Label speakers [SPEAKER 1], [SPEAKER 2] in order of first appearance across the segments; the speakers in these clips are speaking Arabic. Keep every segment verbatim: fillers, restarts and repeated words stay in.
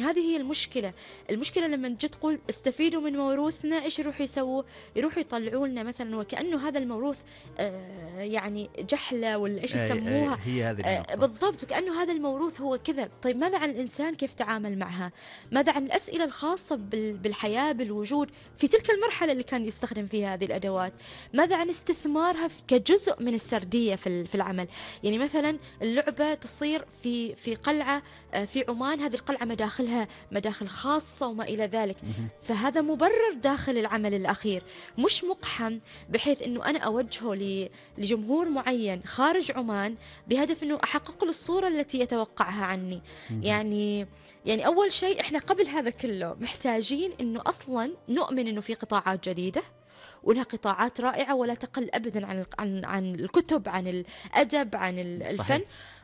[SPEAKER 1] هذه هي المشكلة. المشكلة لما تجي تقول استفيدوا من موروثنا، إيش يروحوا يسووا؟ يروحوا يطلعوا لنا مثلا وكأنه هذا الموروث آه يعني جحلة ولا إيش يسموها.
[SPEAKER 2] هي هذه
[SPEAKER 1] آه بالضبط، وكأنه هذا الموروث هو كذا. طيب ماذا عن الإنسان؟ كيف تعامل معها؟ ماذا عن الأسئلة الخاصة بالحياة بالوجود في تلك المرحلة اللي كان يستخدم فيها هذه الأدوات؟ ماذا عن استثمارها كجزء من السردية في العمل؟ يعني مثلا اللعبة تصير في في قلعة في عمان، هذه القلعة مداخلها مداخل خاصة وما إلى ذلك، فهذا مبرر داخل العمل الأخير، مش مقحم بحيث أنه أنا أوجهه لجمهور معين خارج عمان بهدف أنه أحقق له الصورة التي يتوقعها عني. يعني يعني أول شيء إحنا قبل هذا كله محتاجين أنه أصلا نؤمن أنه في قطاعات جديدة ولها قطاعات رائعة ولا تقل أبدا عن عن عن الكتب، عن الأدب، عن الفن. صحيح.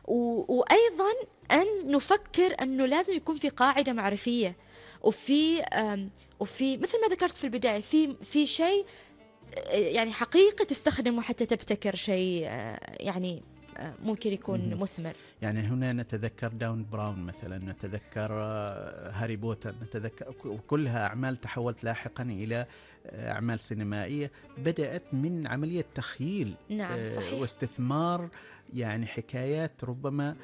[SPEAKER 1] وأيضا أن نفكر أنه لازم يكون في قاعدة معرفية، وفي وفي مثل ما ذكرت في البداية في في شيء يعني حقيقة تستخدمه حتى تبتكر شيء يعني ممكن يكون مثمر.
[SPEAKER 2] يعني هنا نتذكر داون براون مثلا، نتذكر هاري بوتر، نتذكر كلها أعمال تحولت لاحقا إلى أعمال سينمائية بدأت من عملية تخيل.
[SPEAKER 1] نعم صحيح.
[SPEAKER 2] واستثمار يعني حكايات ربما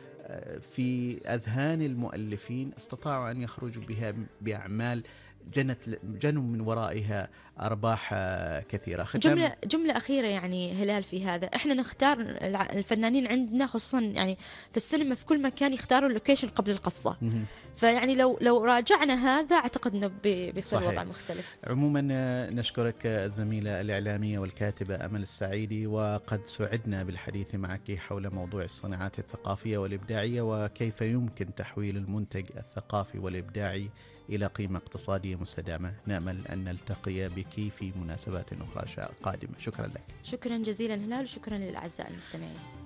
[SPEAKER 2] في أذهان المؤلفين استطاعوا أن يخرجوا بها بأعمال جنت جنوا من ورائها أرباح كثيرة.
[SPEAKER 1] جملة جملة أخيرة يعني هلال في هذا، إحنا نختار الفنانين عندنا خصوصا يعني في السينما في كل مكان يختاروا اللوكيشن قبل القصة، فيعني لو لو راجعنا هذا أعتقد إنه بيصير وضع مختلف.
[SPEAKER 2] عموما نشكرك الزميلة الإعلامية والكاتبة أمل السعيدي، وقد سعدنا بالحديث معك حول موضوع الصناعات الثقافية والإبداعية وكيف يمكن تحويل المنتج الثقافي والإبداعي إلى قيمة اقتصادية مستدامة. نأمل أن نلتقي بك في مناسبات أخرى قادمة. شكرا لك.
[SPEAKER 1] شكرا جزيلا هلال، وشكرا للأعزاء المستمعين.